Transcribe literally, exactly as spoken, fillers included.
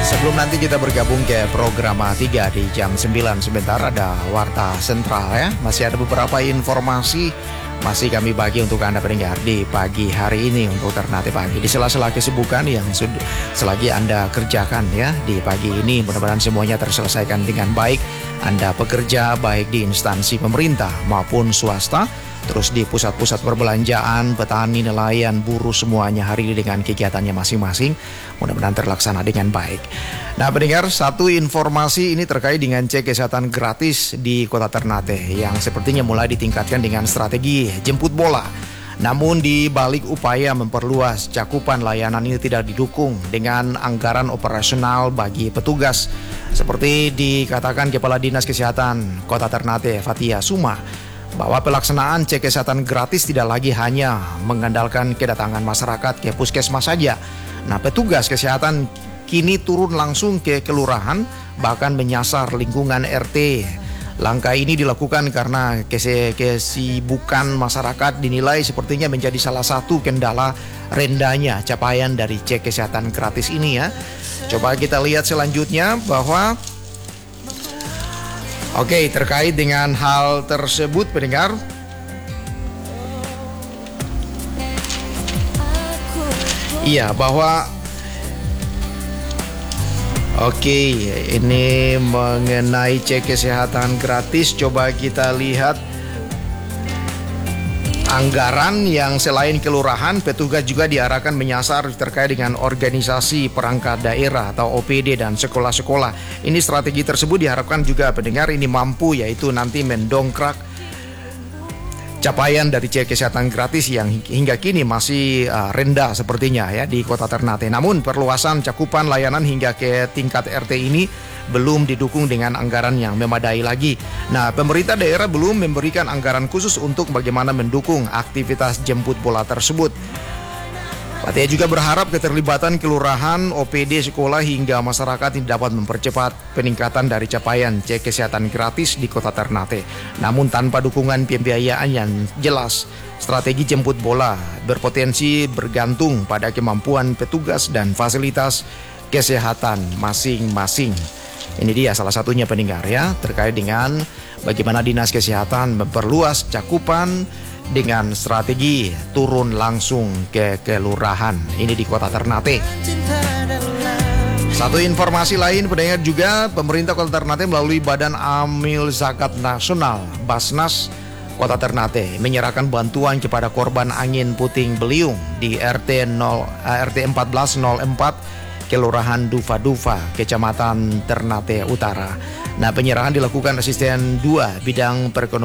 Sebelum nanti kita bergabung ke program tiga di jam sembilan, sebentar ada Warta Sentral ya. Masih ada beberapa informasi masih kami bagi untuk Anda pendengar di pagi hari ini untuk Ternate Pagi. Di sela-sela kesibukan yang sudah selagi Anda kerjakan ya di pagi ini, mudah-mudahan semuanya terselesaikan dengan baik. Anda pekerja baik di instansi pemerintah maupun swasta, terus di pusat-pusat perbelanjaan, petani, nelayan, buruh, semuanya hari ini dengan kegiatannya masing-masing. Mudah-mudahan terlaksana dengan baik. Nah pendengar, satu informasi ini terkait dengan cek kesehatan gratis di Kota Ternate yang sepertinya mulai ditingkatkan dengan strategi jemput bola. Namun di balik upaya memperluas cakupan layanan ini tidak didukung dengan anggaran operasional bagi petugas. Seperti dikatakan Kepala Dinas Kesehatan Kota Ternate, Fatia Suma, bahwa pelaksanaan cek kesehatan gratis tidak lagi hanya mengandalkan kedatangan masyarakat ke puskesmas saja. Nah, petugas kesehatan kini turun langsung ke kelurahan, bahkan menyasar lingkungan R T. Langkah ini dilakukan karena kesibukan masyarakat dinilai sepertinya menjadi salah satu kendala rendahnya capaian dari cek kesehatan gratis ini ya. Coba kita lihat selanjutnya bahwa Oke, terkait dengan hal tersebut pendengar, iya bahwa Oke, ini mengenai cek kesehatan gratis, coba kita lihat anggaran yang selain kelurahan, petugas juga diarahkan menyasar terkait dengan organisasi perangkat daerah atau O P D dan sekolah-sekolah. Ini strategi tersebut diharapkan juga pendengar ini mampu yaitu nanti mendongkrak capaian dari cek kesehatan gratis yang hingga kini masih uh, rendah sepertinya ya di Kota Ternate. Namun perluasan cakupan layanan hingga ke tingkat R T ini belum didukung dengan anggaran yang memadai lagi. Nah, pemerintah daerah belum memberikan anggaran khusus untuk bagaimana mendukung aktivitas jemput bola tersebut. Fatia juga berharap keterlibatan kelurahan, O P D, sekolah hingga masyarakat ini dapat mempercepat peningkatan dari capaian cek kesehatan gratis di Kota Ternate. Namun tanpa dukungan pembiayaan yang jelas, strategi jemput bola berpotensi bergantung pada kemampuan petugas dan fasilitas kesehatan masing-masing. Ini dia salah satunya pendengar ya, terkait dengan bagaimana Dinas Kesehatan memperluas cakupan dengan strategi turun langsung ke kelurahan ini di Kota Ternate. Satu informasi lain pendengar juga, pemerintah Kota Ternate melalui Badan Amil Zakat Nasional Basnas Kota Ternate menyerahkan bantuan kepada korban angin puting beliung di R T empat belas nol empat Kelurahan Dufa-Dufa, Kecamatan Ternate Utara. Nah, penyerahan dilakukan Asisten dua Bidang Perekonomian